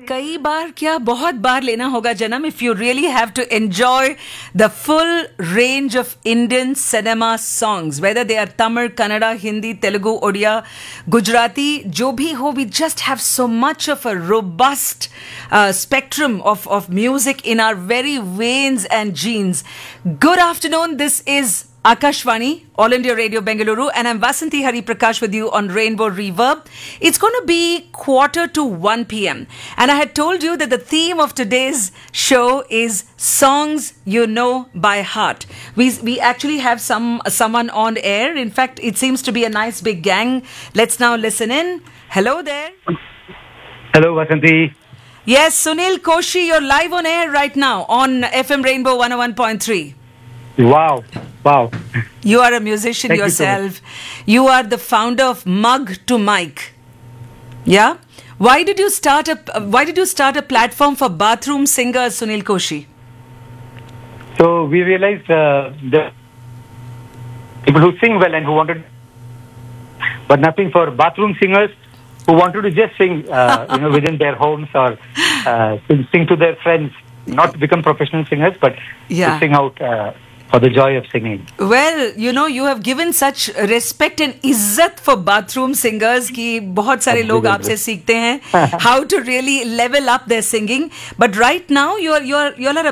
कई बार क्या बहुत बार लेना होगा जन्म if you really have to enjoy the full range of Indian cinema songs, whether they are Tamil, Kannada, Hindi, Telugu, Odia, Gujarati, jo bhi ho, we just have so much of a robust spectrum of music in our very veins and genes. Good afternoon, this is Akashvani, All India Radio Bengaluru, and I'm Vasanthi Hari Prakash with you on Rainbow Reverb. It's going to be 1:45 p.m. and I had told you that the theme of today's show is songs you know by heart. We actually have someone on air. In fact, it seems to be a nice big gang. Let's now listen in. Hello there. Hello, Vasanthi. Yes, Sunil Koshi, you're live on air right now on FM Rainbow 101.3. Wow. You are a musician Thank yourself. You are the founder of Mug to Mic. Yeah? Why did you start a platform for bathroom singers, Sunil Koshi? So we realized the people who sing well and who wanted, but nothing for bathroom singers who wanted to just sing, within their homes or sing to their friends, not become professional singers, but to sing out for the joy of singing. Well, you have given such respect and izzat for bathroom singers कि बहुत सारे लोग आपसे सीखते हैं how to really level up their singing. But right now, you're